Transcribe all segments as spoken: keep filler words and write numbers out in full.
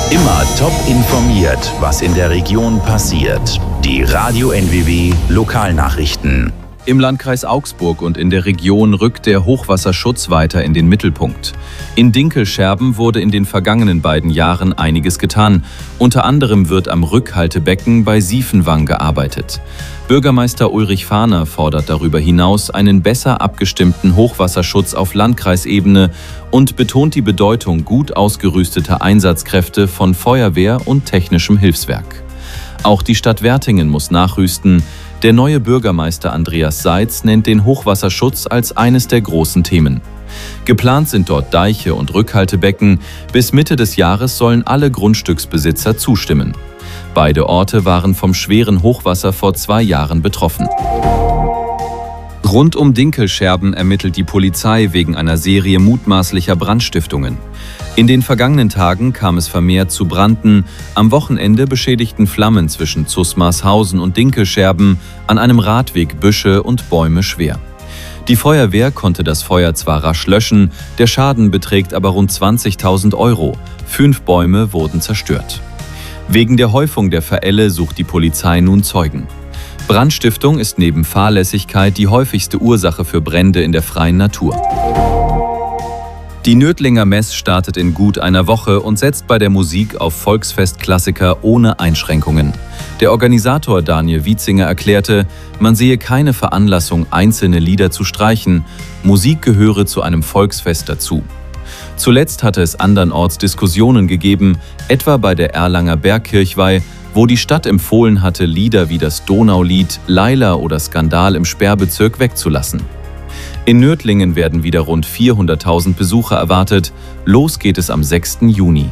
Immer top informiert, was in der Region passiert. Die Radio N W W Lokalnachrichten. Im Landkreis Augsburg und in der Region rückt der Hochwasserschutz weiter in den Mittelpunkt. In Dinkelscherben wurde in den vergangenen beiden Jahren einiges getan. Unter anderem wird am Rückhaltebecken bei Siefenwang gearbeitet. Bürgermeister Ulrich Fahner fordert darüber hinaus einen besser abgestimmten Hochwasserschutz auf Landkreisebene und betont die Bedeutung gut ausgerüsteter Einsatzkräfte von Feuerwehr und technischem Hilfswerk. Auch die Stadt Wertingen muss nachrüsten. Der neue Bürgermeister Andreas Seitz nennt den Hochwasserschutz als eines der großen Themen. Geplant sind dort Deiche und Rückhaltebecken. Bis Mitte des Jahres sollen alle Grundstücksbesitzer zustimmen. Beide Orte waren vom schweren Hochwasser vor zwei Jahren betroffen. Rund um Dinkelscherben ermittelt die Polizei wegen einer Serie mutmaßlicher Brandstiftungen. In den vergangenen Tagen kam es vermehrt zu Branden. Am Wochenende beschädigten Flammen zwischen Zusmarshausen und Dinkelscherben an einem Radweg Büsche und Bäume schwer. Die Feuerwehr konnte das Feuer zwar rasch löschen, der Schaden beträgt aber rund zwanzigtausend Euro. Fünf Bäume wurden zerstört. Wegen der Häufung der Verälle sucht die Polizei nun Zeugen. Brandstiftung ist neben Fahrlässigkeit die häufigste Ursache für Brände in der freien Natur. Die Nördlinger Mess startet in gut einer Woche und setzt bei der Musik auf Volksfestklassiker ohne Einschränkungen. Der Organisator Daniel Wietzinger erklärte, man sehe keine Veranlassung, einzelne Lieder zu streichen. Musik gehöre zu einem Volksfest dazu. Zuletzt hatte es andernorts Diskussionen gegeben, etwa bei der Erlanger Bergkirchweih, wo die Stadt empfohlen hatte, Lieder wie das Donaulied, Laila oder Skandal im Sperrbezirk wegzulassen. In Nördlingen werden wieder rund vierhunderttausend Besucher erwartet. Los geht es am sechsten Juni.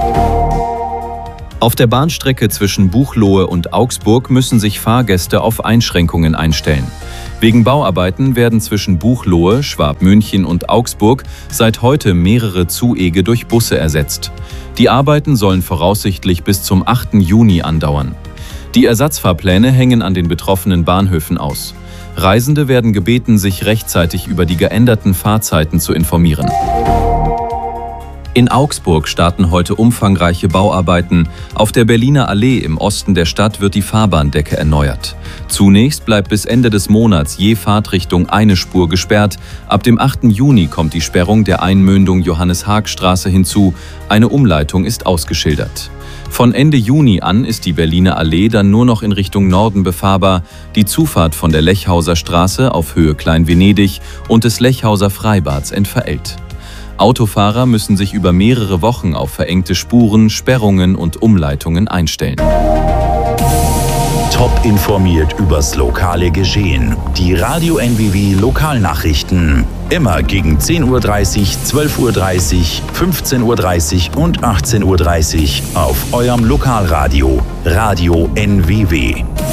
Auf der Bahnstrecke zwischen Buchloe und Augsburg müssen sich Fahrgäste auf Einschränkungen einstellen. Wegen Bauarbeiten werden zwischen Buchloe, Schwabmünchen und Augsburg seit heute mehrere Zuege durch Busse ersetzt. Die Arbeiten sollen voraussichtlich bis zum achten Juni andauern. Die Ersatzfahrpläne hängen an den betroffenen Bahnhöfen aus. Reisende werden gebeten, sich rechtzeitig über die geänderten Fahrzeiten zu informieren. In Augsburg starten heute umfangreiche Bauarbeiten. Auf der Berliner Allee im Osten der Stadt wird die Fahrbahndecke erneuert. Zunächst bleibt bis Ende des Monats je Fahrtrichtung eine Spur gesperrt. Ab dem achten Juni kommt die Sperrung der Einmündung Johannes-Haag-Straße hinzu. Eine Umleitung ist ausgeschildert. Von Ende Juni an ist die Berliner Allee dann nur noch in Richtung Norden befahrbar. Die Zufahrt von der Lechhauser Straße auf Höhe Klein-Venedig und des Lechhauser Freibads entverellt. Autofahrer müssen sich über mehrere Wochen auf verengte Spuren, Sperrungen und Umleitungen einstellen. Top informiert übers lokale Geschehen. Die Radio N W W Lokalnachrichten. Immer gegen zehn Uhr dreißig, zwölf Uhr dreißig, fünfzehn Uhr dreißig und achtzehn Uhr dreißig auf eurem Lokalradio. Radio N W W.